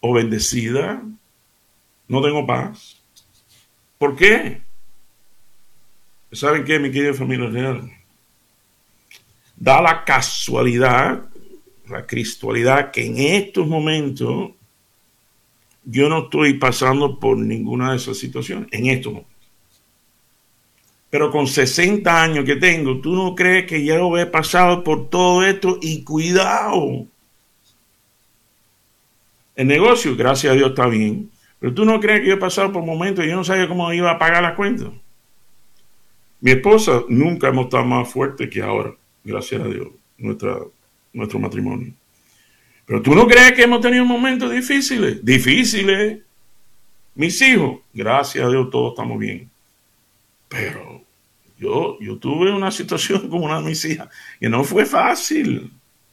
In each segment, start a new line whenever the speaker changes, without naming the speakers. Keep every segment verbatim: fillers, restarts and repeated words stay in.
o bendecida. No tengo paz. ¿Por qué? ¿Saben qué, mi querida familia real? Da la casualidad, la cristualidad, que en estos momentos yo no estoy pasando por ninguna de esas situaciones, en estos momentos. Pero con sesenta años que tengo, ¿tú no crees que ya lo he pasado por todo esto? Y cuidado. El negocio, gracias a Dios, está bien. Pero tú no crees que yo he pasado por momentos y yo no sabía cómo iba a pagar las cuentas. Mi esposa nunca hemos estado más fuertes que ahora, gracias a Dios, nuestra, nuestro matrimonio. Pero tú no crees que hemos tenido momentos difíciles. Difíciles. Mis hijos, gracias a Dios, todos estamos bien. Pero yo, yo tuve una situación con una de mis hijas que no fue fácil.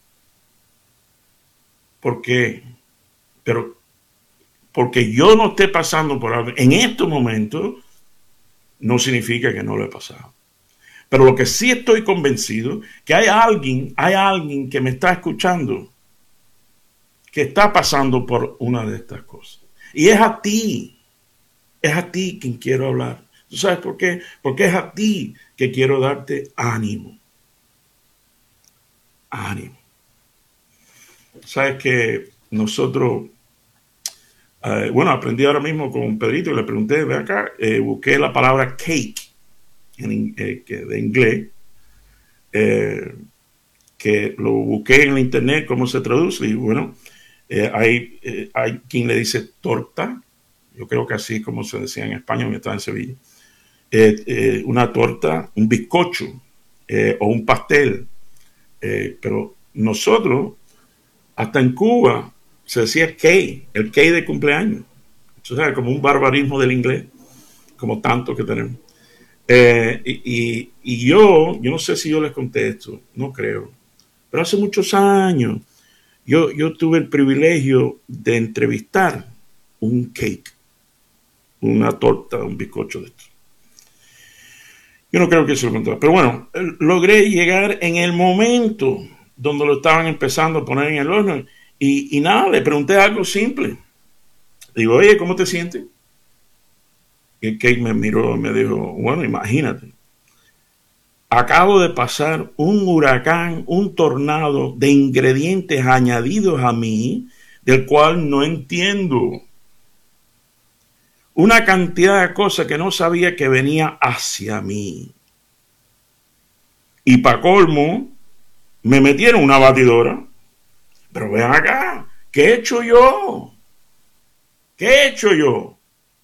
¿Por qué? Pero porque yo no esté pasando por algo en estos momentos, no significa que no lo he pasado. Pero lo que sí estoy convencido, que hay alguien, hay alguien que me está escuchando, que está pasando por una de estas cosas. Y es a ti, es a ti quien quiero hablar. ¿Tú sabes por qué? Porque es a ti que quiero darte ánimo. Ánimo. Sabes que nosotros, eh, bueno, aprendí ahora mismo con Pedrito y le pregunté, ve acá, eh, busqué la palabra cake en, eh, que de inglés, eh, que lo busqué en la internet, cómo se traduce, y bueno, eh, hay, eh, hay quien le dice torta, yo creo que así como se decía en España, yo estaba en Sevilla, eh, eh, una torta, un bizcocho eh, o un pastel, eh, pero nosotros, hasta en Cuba, se decía cake, el cake de cumpleaños, o sea, como un barbarismo del inglés, como tanto que tenemos. Eh, y, y, y yo, yo no sé si yo les conté esto, no creo, pero hace muchos años yo, yo tuve el privilegio de entrevistar un cake, una torta, un bizcocho de esto. Yo no creo que se lo conté, pero bueno, logré llegar en el momento donde lo estaban empezando a poner en el horno y, y nada, le pregunté algo simple. Digo, oye, ¿cómo te sientes? Y el cake me miró y me dijo, bueno, imagínate. Acabo de pasar un huracán, un tornado de ingredientes añadidos a mí, del cual no entiendo. Una cantidad de cosas que no sabía que venía hacia mí. Y para colmo, me metieron una batidora. Pero ven acá, ¿qué he hecho yo? ¿Qué he hecho yo?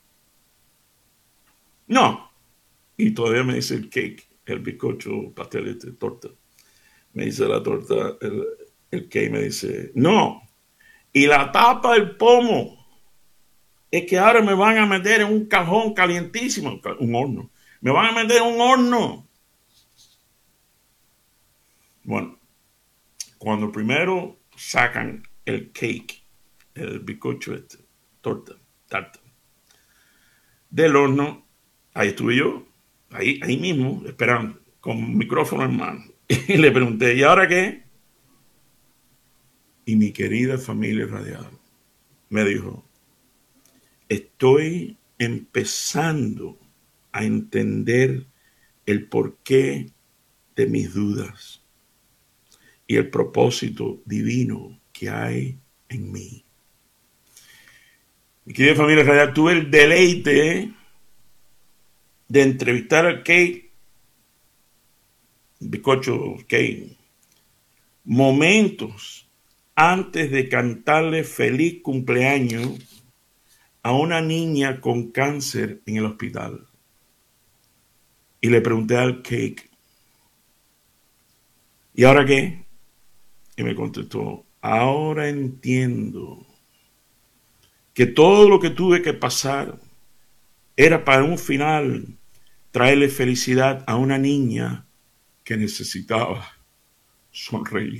No. Y todavía me dice el cake, el bizcocho, pastel, este, torta. Me dice la torta, el, el cake me dice, no. Y la tapa del pomo es que ahora me van a meter en un cajón calientísimo, un horno. Me van a meter en un horno. Bueno, cuando primero sacan el cake, el bizcocho este, torta, tarta, del horno, ahí estuve yo, ahí, ahí mismo, esperando, con micrófono en mano. Y le pregunté, ¿y ahora qué? Y mi querida familia radial me dijo, estoy empezando a entender el porqué de mis dudas y el propósito divino que hay en mí. Mi querida familia radial, tuve el deleite de entrevistar al cake, bizcocho cake, momentos antes de cantarle feliz cumpleaños a una niña con cáncer en el hospital. Y le pregunté al cake, ¿y ahora qué? Y me contestó, ahora entiendo que todo lo que tuve que pasar era para un final traerle felicidad a una niña que necesitaba sonreír.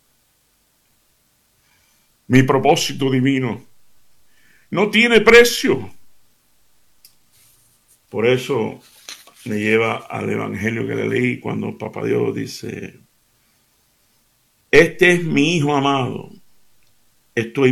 Mi propósito divino no tiene precio. Por eso me lleva al evangelio que le leí cuando Papá Dios dice, este es mi hijo amado, estoy